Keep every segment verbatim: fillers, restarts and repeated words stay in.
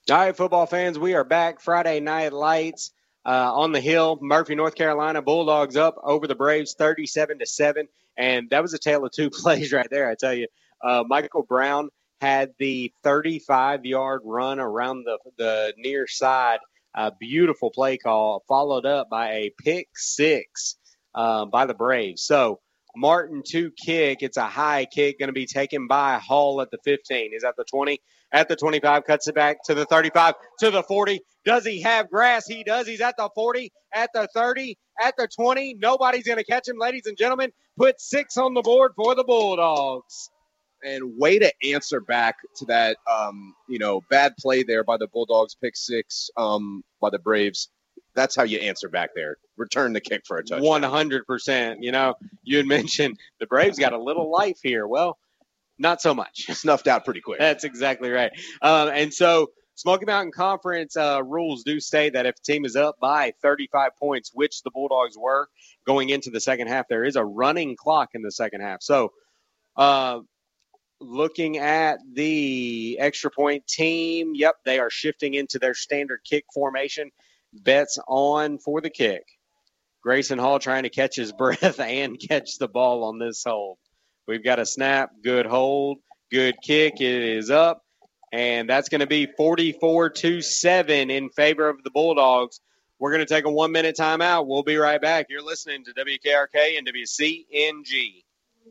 All right, football fans, we are back. Friday Night Lights uh, on the Hill. Murphy, North Carolina. Bulldogs up over the Braves thirty-seven to seven. And that was a tale of two plays right there, I tell you. Uh, Michael Brown had the thirty-five-yard run around the, the near side. A beautiful play call, followed up by a pick six uh, by the Braves. So, Martin to kick. It's a high kick, going to be taken by Hall at the fifteen. Is that the twenty? At the twenty-five, cuts it back to the thirty-five, to the forty. Does he have grass? He does. He's at the forty, at the thirty, at the twenty. Nobody's going to catch him, ladies and gentlemen. Put six on the board for the Bulldogs. And way to answer back to that, um, you know, bad play there by the Bulldogs, pick six um, by the Braves. That's how you answer back there. Return the kick for a touchdown. one hundred percent. You know, you had mentioned the Braves got a little life here. Well, not so much. Snuffed out pretty quick. That's exactly right. Um, and so Smoky Mountain Conference uh, rules do state that if a team is up by thirty-five points, which the Bulldogs were going into the second half, there is a running clock in the second half. So uh, looking at the extra point team, yep, they are shifting into their standard kick formation. Betts on for the kick. Grayson Hall trying to catch his breath and catch the ball on this hold. We've got a snap, good hold, good kick. It is up, and that's going to be forty-four to seven in favor of the Bulldogs. We're going to take a one-minute timeout. We'll be right back. You're listening to W K R K and W C N G.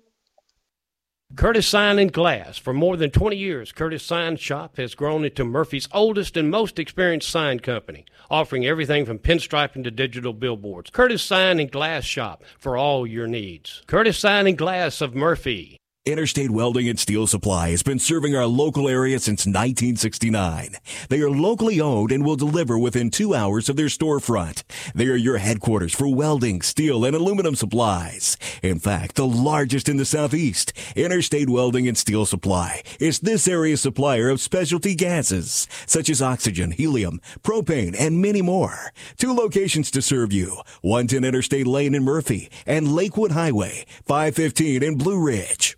Curtis Sign and Glass. For more than twenty years, Curtis Sign Shop has grown into Murphy's oldest and most experienced sign company, offering everything from pinstriping to digital billboards. Curtis Sign and Glass Shop for all your needs. Curtis Sign and Glass of Murphy. Interstate Welding and Steel Supply has been serving our local area since nineteen sixty-nine. They are locally owned and will deliver within two hours of their storefront. They are your headquarters for welding, steel, and aluminum supplies. In fact, the largest in the Southeast, Interstate Welding and Steel Supply is this area's supplier of specialty gases, such as oxygen, helium, propane, and many more. Two locations to serve you, one ten Interstate Lane in Murphy and Lakewood Highway, five fifteen in Blue Ridge.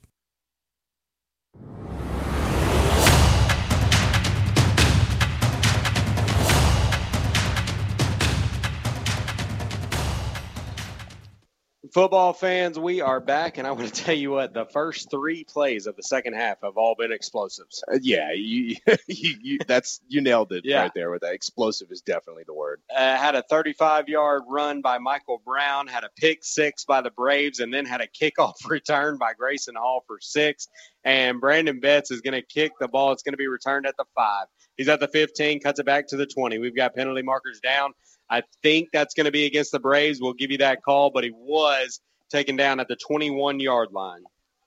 Football fans, we are back, and I want to tell you what, the first three plays of the second half have all been explosives. Uh, yeah, you, you, you, that's you nailed it yeah. right there with that. Explosive is definitely the word. Uh, had a thirty-five-yard run by Michael Brown, had a pick six by the Braves, and then had a kickoff return by Grayson Hall for six. And Brandon Betts is going to kick the ball. It's going to be returned at the five. He's at the fifteen, cuts it back to the twenty. We've got penalty markers down. I think that's going to be against the Braves. We'll give you that call, but he was taken down at the twenty-one-yard line.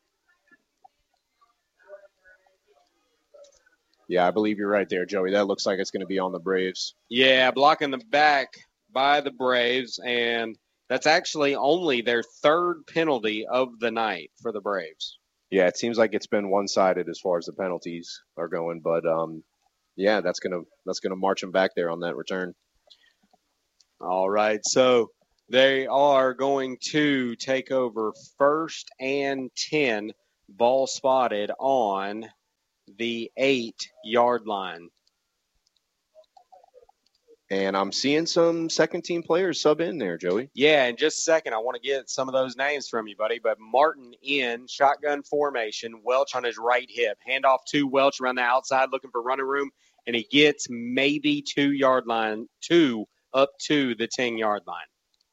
Yeah, I believe you're right there, Joey. That looks like it's going to be on the Braves. Yeah, blocking the back by the Braves, and that's actually only their third penalty of the night for the Braves. Yeah, it seems like it's been one-sided as far as the penalties are going, but um, yeah, that's going to that's going to march them back there on that return. All right, so they are going to take over first and ten, ball spotted on the eight-yard line. And I'm seeing some second-team players sub in there, Joey. Yeah, in just a second, I want to get some of those names from you, buddy. But Martin in shotgun formation, Welch on his right hip. Handoff to Welch around the outside looking for running room, and he gets maybe two-yard line, two up to the ten-yard line.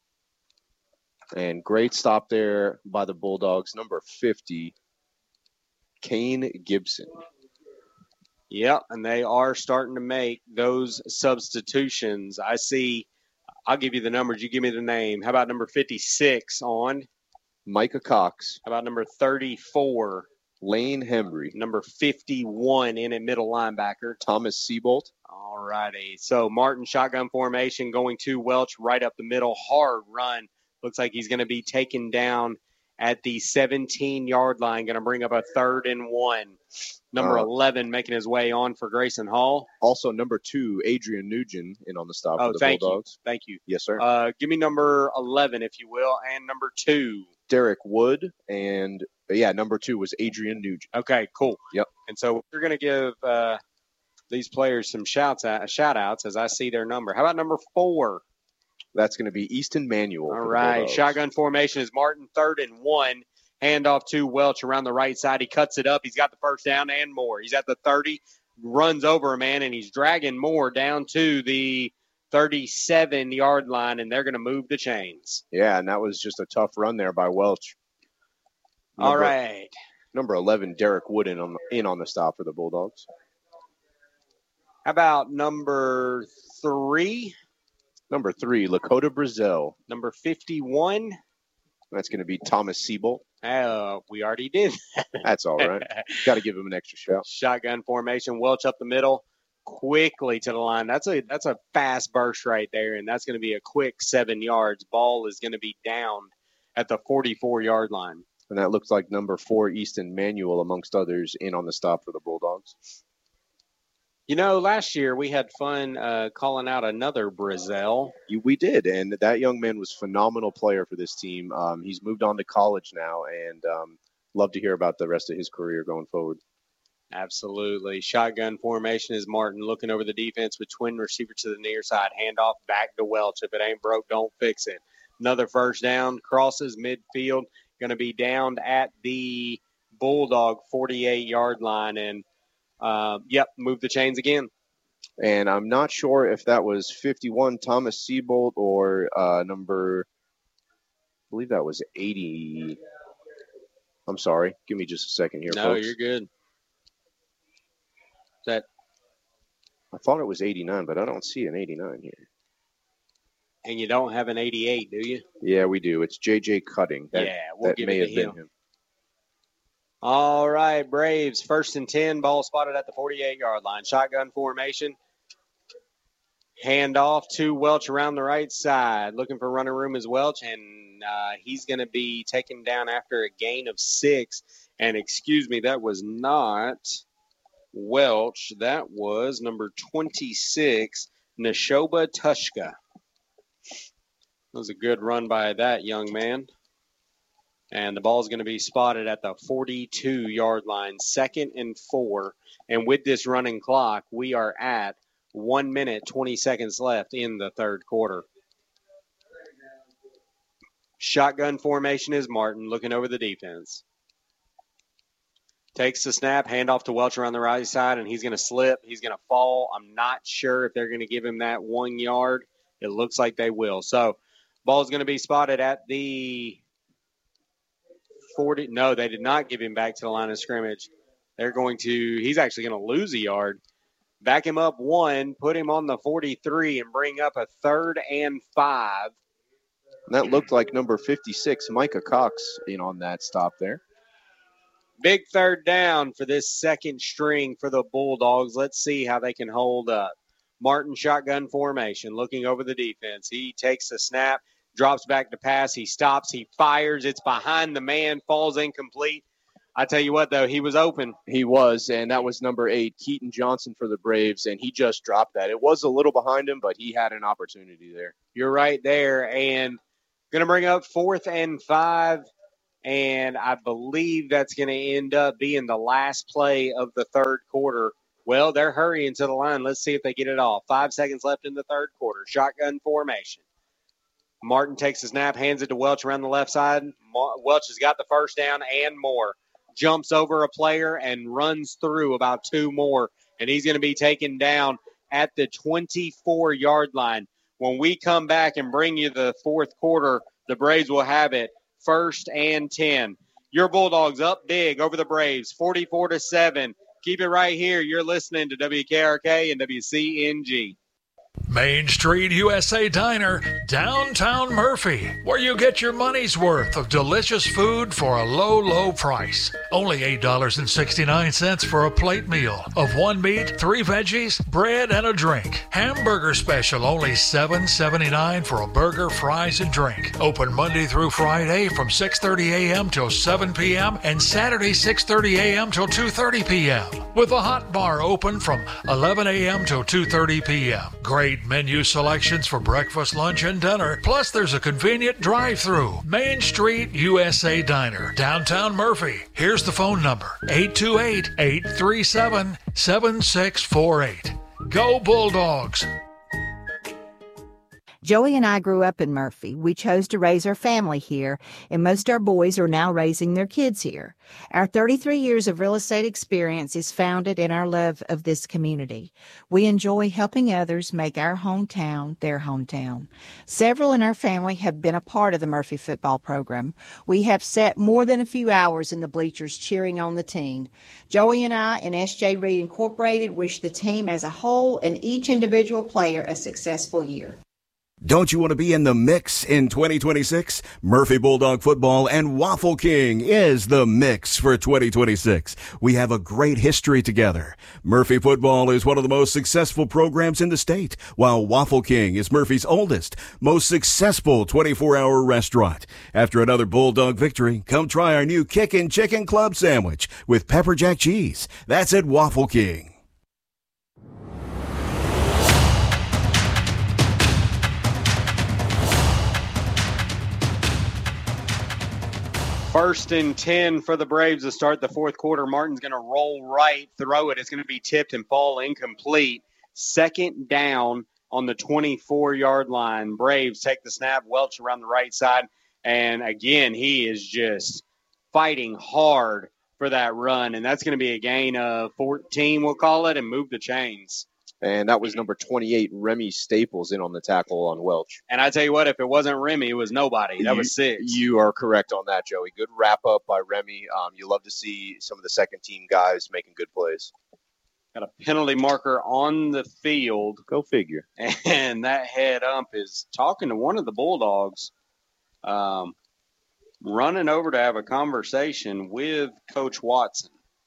And great stop there by the Bulldogs, number fifty, Kane Gibson. Yep, and they are starting to make those substitutions. I see, I'll give you the numbers. You give me the name. How about number fifty-six on? Micah Cox. How about number thirty-four? Lane Hembry. Number fifty-one in at middle linebacker. Thomas Seabolt. All righty. So Martin shotgun formation going to Welch right up the middle. Hard run. Looks like he's going to be taken down at the seventeen-yard line. Going to bring up a third and one. Number uh, eleven making his way on for Grayson Hall. Also number two, Adrian Nugent in on the stop oh, for the thank Bulldogs. You. Thank you. Yes, sir. Uh, give me number eleven, if you will, and number two. Derek Wood, and yeah, number two was Adrian Nugent. Okay, cool. Yep. And so we're going to give uh, these players some shouts out, shout outs as I see their number. How about number four? That's going to be Easton Manuel. All right. Shotgun formation is Martin, third and one. Handoff to Welch around the right side. He cuts it up. He's got the first down and more. He's at the thirty, runs over a man, and he's dragging Moore down to the thirty-seven-yard line, and they're going to move the chains. Yeah, and that was just a tough run there by Welch. Number, All right. Number eleven, Derek Wood in on, the, in on the stop for the Bulldogs. How about number three? Number three, Lakota Brazil. Number fifty-one. That's going to be Thomas Siebold. Uh, we already did that. That's all right. Got to give him an extra shout. Shotgun formation. Welch up the middle, quickly to the line. That's a that's a fast burst right there, and that's going to be a quick seven yards. Ball is going to be down at the forty-four-yard line. And that looks like number four, Easton Manuel, amongst others, in on the stop for the Bulldogs. You know, last year we had fun uh, calling out another Brazil. We did, and that young man was a phenomenal player for this team. Um, he's moved on to college now, and um, love to hear about the rest of his career going forward. Absolutely. Shotgun formation is Martin looking over the defense with twin receiver to the near side. Handoff back to Welch. If it ain't broke, don't fix it. Another first down. Crosses midfield. Going to be downed at the Bulldog forty-eight-yard line, and Uh, yep, move the chains again. And I'm not sure if that was fifty-one, Thomas Siebold, or uh, number, I believe that was eighty. I'm sorry. Give me just a second here, No, folks. you're good. That I thought it was eighty-nine, but I don't see an eighty-nine here. And you don't have an eighty-eight, do you? Yeah, we do. It's J J Cutting. That, yeah, we'll that give may it have to been him. him. All right, Braves, first and ten, ball spotted at the forty-eight-yard line. Shotgun formation. Handoff to Welch around the right side. Looking for running room is Welch, and uh, he's going to be taken down after a gain of six. And excuse me, that was not Welch. That was number twenty-six, Neshoba Tushka. That was a good run by that young man. And the ball is going to be spotted at the forty-two-yard line, second and four. And with this running clock, we are at one minute, twenty seconds left in the third quarter. Shotgun formation is Martin looking over the defense. Takes the snap, handoff to Welch around the right side, and he's going to slip. He's going to fall. I'm not sure if they're going to give him that one yard. It looks like they will. So ball is going to be spotted at the forty. No, they did not give him back to the line of scrimmage. They're going to, he's actually going to lose a yard. Back him up one, put him on the forty-three, and bring up a third and five. And that looked like number fifty-six, Micah Cox, in on that stop there. Big third down for this second string for the Bulldogs. Let's see how they can hold up. Martin shotgun formation, looking over the defense. He takes the snap, drops back to pass. He stops. He fires. It's behind the man, falls incomplete. I tell you what, though, he was open. He was, and that was number eight, Keaton Johnson for the Braves, and he just dropped that. It was a little behind him, but he had an opportunity there. You're right there, and going to bring up fourth and five, and I believe that's going to end up being the last play of the third quarter. Well, they're hurrying to the line. Let's see if they get it off. Five seconds left in the third quarter. Shotgun formation. Martin takes the snap, hands it to Welch around the left side. Welch has got the first down and more. Jumps over a player and runs through about two more, and he's going to be taken down at the twenty-four-yard line. When we come back and bring you the fourth quarter, the Braves will have it first and ten. Your Bulldogs up big over the Braves, forty-four to seven. Keep it right here. You're listening to W K R K and W C N G. Main Street U S A Diner, downtown Murphy, where you get your money's worth of delicious food for a low, low price. Only eight dollars and sixty-nine cents for a plate meal of one meat, three veggies, bread, and a drink. Hamburger special, only seven dollars and seventy-nine cents for a burger, fries, and drink. Open Monday through Friday from six thirty a.m. till seven p.m. and Saturday six thirty a.m. till two thirty p.m. with a hot bar open from eleven a.m. till two thirty p.m. Great Great menu selections for breakfast, lunch, and dinner. Plus, there's a convenient drive-thru. Main Street U S A Diner, downtown Murphy. Here's the phone number, eight two eight, eight three seven, seven six four eight. Go Bulldogs! Joey and I grew up in Murphy. We chose to raise our family here, and most of our boys are now raising their kids here. Our thirty-three years of real estate experience is founded in our love of this community. We enjoy helping others make our hometown their hometown. Several in our family have been a part of the Murphy football program. We have sat more than a few hours in the bleachers cheering on the team. Joey and I and S J Reed Incorporated wish the team as a whole and each individual player a successful year. Don't you want to be in the mix in twenty twenty-six? Murphy Bulldog Football and Waffle King is the mix for twenty twenty-six. We have a great history together. Murphy Football is one of the most successful programs in the state, while Waffle King is Murphy's oldest, most successful twenty-four hour restaurant. After another Bulldog victory, come try our new Kickin' Chicken Club Sandwich with pepper jack cheese. That's at Waffle King. First and ten for the Braves to start the fourth quarter. Martin's going to roll right, throw it. It's going to be tipped and fall incomplete. Second down on the twenty-four-yard line. Braves take the snap. Welch around the right side. And, again, he is just fighting hard for that run. And that's going to be a gain of fourteen, we'll call it, and move the chains. And that was number twenty-eight, Remy Staples, in on the tackle on Welch. And I tell you what, if it wasn't Remy, it was nobody. That you, was six. You are correct on that, Joey. Good wrap-up by Remy. Um, you love to see some of the second-team guys making good plays. Got a penalty marker on the field. Go figure. And that head ump is talking to one of the Bulldogs, um, running over to have a conversation with Coach Watson.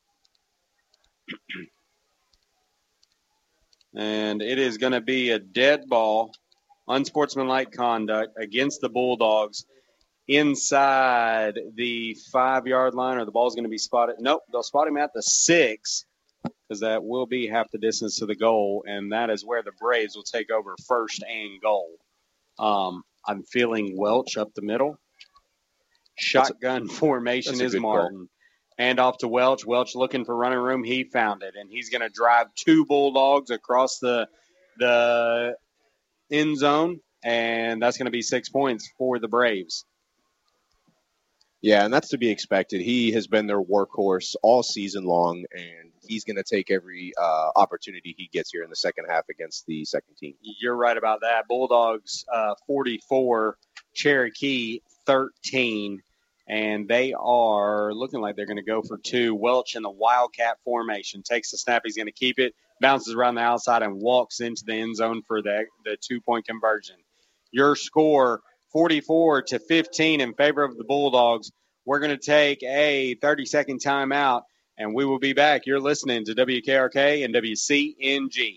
And it is going to be a dead ball, unsportsmanlike conduct against the Bulldogs inside the five-yard line, or the ball's going to be spotted. Nope, they'll spot him at the six because that will be half the distance to the goal, and that is where the Braves will take over first and goal. Um, I'm feeling Welch up the middle. Shotgun that's a, formation that's is Martin. Call. And off to Welch. Welch looking for running room. He found it, and he's going to drive two Bulldogs across the the end zone, and that's going to be six points for the Braves. Yeah, and that's to be expected. He has been their workhorse all season long, and he's going to take every uh, opportunity he gets here in the second half against the second team. You're right about that. Bulldogs uh, forty-four, Cherokee thirteen. And they are looking like they're going to go for two. Welch in the Wildcat formation. Takes the snap. He's going to keep it. Bounces around the outside and walks into the end zone for the, the two-point conversion. Your score, forty-four to fifteen in favor of the Bulldogs. We're going to take a thirty-second timeout, and we will be back. You're listening to W K R K and W C N G.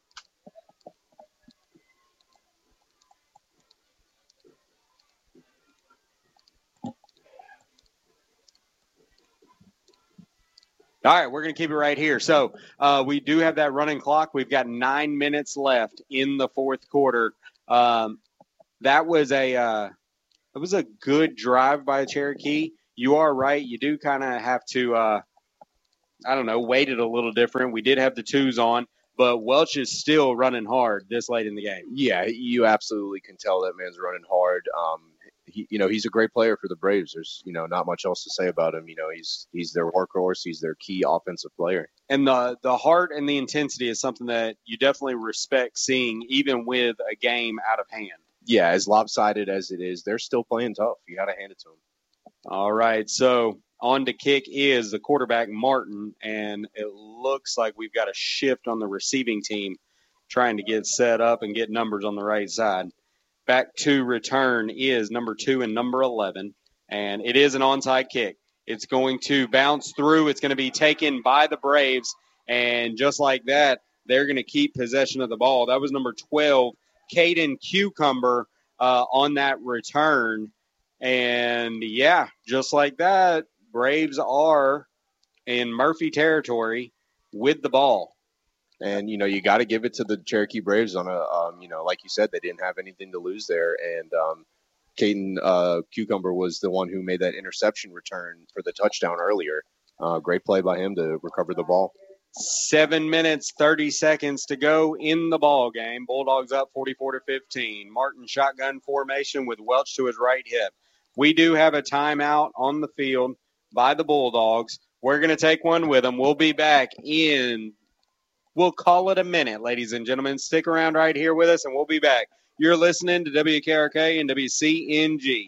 All right, we're going to keep it right here. So uh, we do have that running clock. We've got nine minutes left in the fourth quarter. Um, that was a uh, it was a good drive by Cherokee. You are right. You do kind of have to, uh, I don't know, weight it a little different. We did have the twos on, but Welch is still running hard this late in the game. Yeah, you absolutely can tell that man's running hard. Um, He, you know, he's a great player for the Braves. There's, you know, not much else to say about him. You know, he's he's their workhorse. He's their key offensive player. And the the heart and the intensity is something that you definitely respect seeing, even with a game out of hand. Yeah, as lopsided as it is, they're still playing tough. You got to hand it to them. All right, so on to kick is the quarterback, Martin, and it looks like we've got a shift on the receiving team trying to get set up and get numbers on the right side. Back to return is number two and number eleven, and it is an onside kick. It's going to bounce through. It's going to be taken by the Braves, and just like that, they're going to keep possession of the ball. That was number twelve, Caden Cucumber, uh, on that return. And, yeah, just like that, Braves are in Murphy territory with the ball. And, you know, you got to give it to the Cherokee Braves on a, um, you know, like you said, they didn't have anything to lose there. And um, Caden uh, Cucumber was the one who made that interception return for the touchdown earlier. Uh, great play by him to recover the ball. Seven minutes, thirty seconds to go in the ball game. Bulldogs up forty-four to fifteen. Martin shotgun formation with Welch to his right hip. We do have a timeout on the field by the Bulldogs. We're going to take one with them. We'll be back in, we'll call it a minute, ladies and gentlemen. Stick around right here with us, and we'll be back. You're listening to W K R K and W C N G.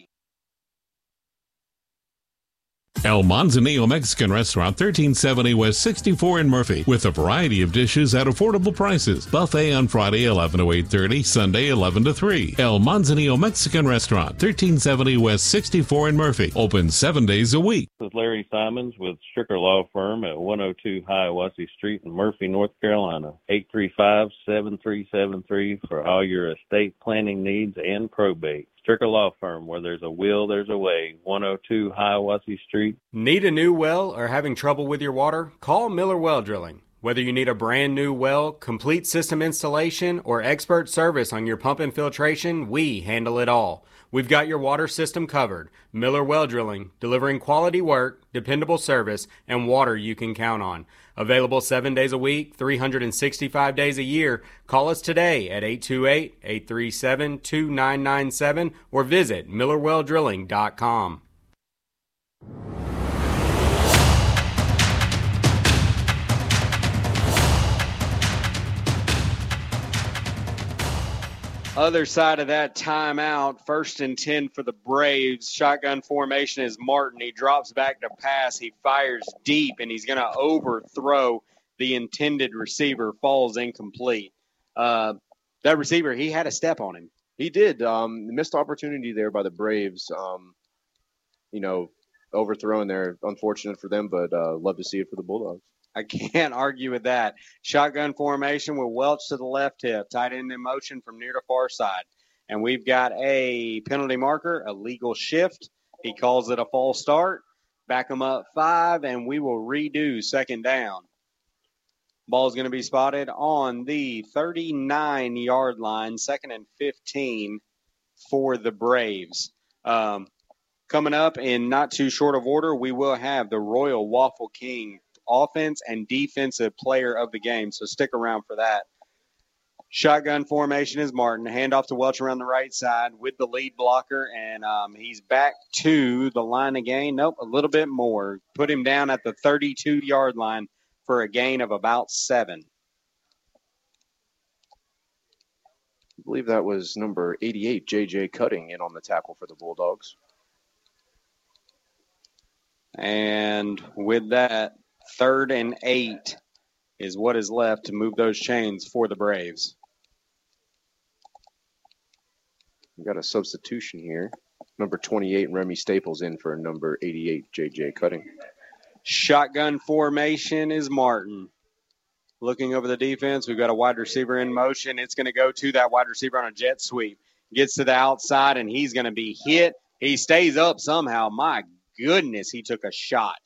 El Manzanillo Mexican Restaurant, thirteen seventy West sixty-four in Murphy, with a variety of dishes at affordable prices. Buffet on Friday, eleven to eight thirty, Sunday, eleven to three. El Manzanillo Mexican Restaurant, thirteen seventy West sixty-four in Murphy, open seven days a week. This is Larry Simons with Stricker Law Firm at one oh two Hiawassee Street in Murphy, North Carolina. eight three five, seven three seven three for all your estate planning needs and probate. Stricker Law Firm, where there's a will, there's a way. one oh two Hiawassee Street. Need a new well or having trouble with your water? Call Miller Well Drilling. Whether you need a brand new well, complete system installation, or expert service on your pump and filtration, we handle it all. We've got your water system covered. Miller Well Drilling, delivering quality work, dependable service, and water you can count on. Available seven days a week, three hundred sixty-five days a year. Call us today at eight two eight, eight three seven, two nine nine seven or visit miller well drilling dot com. Other side of that timeout, first and ten for the Braves. Shotgun formation is Martin. He drops back to pass. He fires deep, and he's going to overthrow the intended receiver. Falls incomplete. Uh, that receiver, he had a step on him. He did. Um, missed opportunity there by the Braves. Um, you know, overthrown there. Unfortunate for them, but uh, love to see it for the Bulldogs. I can't argue with that. Shotgun formation with Welch to the left hip. Tight end in motion from near to far side. And we've got a penalty marker, a legal shift. He calls it a false start. Back him up five, and we will redo second down. Ball's going to be spotted on the thirty-nine-yard line, second and fifteen for the Braves. Um, coming up in not too short of order, we will have the Royal Waffle King offense and defensive player of the game, so stick around for that. Shotgun formation is Martin. Handoff to Welch around the right side with the lead blocker, and um, he's back to the line again. Nope, a little bit more. Put him down at the thirty-two-yard line for a gain of about seven. I believe that was number eighty-eight, J J Cutting, in on the tackle for the Bulldogs. And with that, third and eight is what is left to move those chains for the Braves. We got a substitution here. Number twenty-eight, Remy Staples, in for number eighty-eight, J J Cutting. Shotgun formation is Martin. Looking over the defense, we've got a wide receiver in motion. It's going to go to that wide receiver on a jet sweep. Gets to the outside, and he's going to be hit. He stays up somehow. My goodness, he took a shot.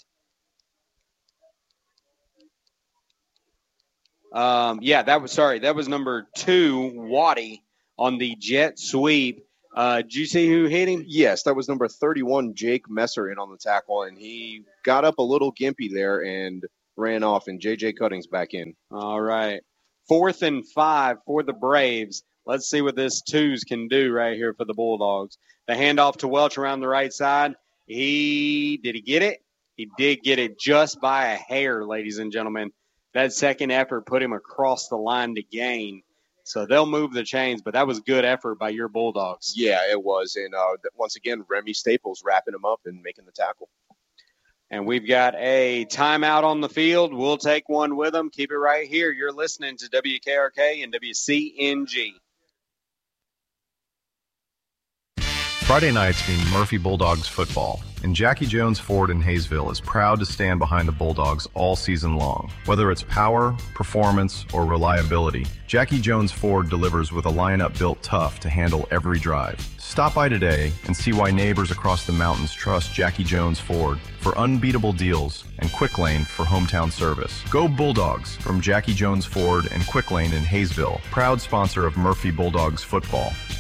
Um, yeah, that was, sorry, that was number two, Waddy, on the jet sweep. Uh, did you see who hit him? Yes, that was number thirty-one, Jake Messer, in on the tackle, and he got up a little gimpy there and ran off, and J J Cutting's back in. All right. Fourth and five for the Braves. Let's see what this twos can do right here for the Bulldogs. The handoff to Welch around the right side. He, did he get it? He did get it just by a hair, ladies and gentlemen. That second effort put him across the line to gain. So they'll move the chains, but that was good effort by your Bulldogs. Yeah, it was. And uh, once again, Remy Staples wrapping him up and making the tackle. And we've got a timeout on the field. We'll take one with them. Keep it right here. You're listening to W K R K and W C N G. Friday nights mean Murphy Bulldogs football, and Jackie Jones Ford in Hayesville is proud to stand behind the Bulldogs all season long. Whether it's power, performance, or reliability, Jackie Jones Ford delivers with a lineup built tough to handle every drive. Stop by today and see why neighbors across the mountains trust Jackie Jones Ford for unbeatable deals and Quick Lane for hometown service. Go Bulldogs from Jackie Jones Ford and Quick Lane in Hayesville, proud sponsor of Murphy Bulldogs football.